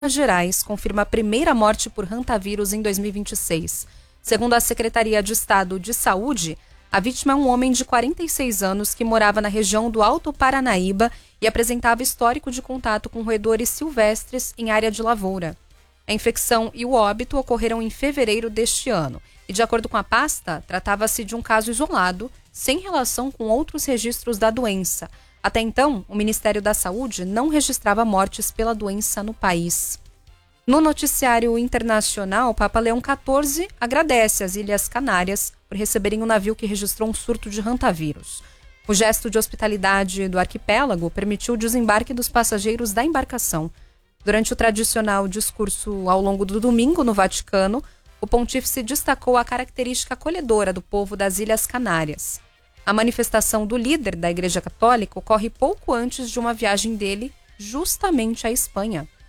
Gerais confirma a primeira morte por hantavírus em 2026. Segundo a Secretaria de Estado de Saúde, a vítima é um homem de 46 anos que morava na região do Alto Paranaíba e apresentava histórico de contato com roedores silvestres em área de lavoura. A infecção e o óbito ocorreram em fevereiro deste ano e, de acordo com a pasta, tratava-se de um caso isolado, sem relação com outros registros da doença. Até então, o Ministério da Saúde não registrava mortes pela doença no país. No noticiário internacional, Papa Leão XIV agradece às Ilhas Canárias por receberem um navio que registrou um surto de hantavírus. O gesto de hospitalidade do arquipélago permitiu o desembarque dos passageiros da embarcação. Durante o tradicional discurso ao longo do domingo no Vaticano, o pontífice destacou a característica acolhedora do povo das Ilhas Canárias. A manifestação do líder da Igreja Católica ocorre pouco antes de uma viagem dele justamente à Espanha.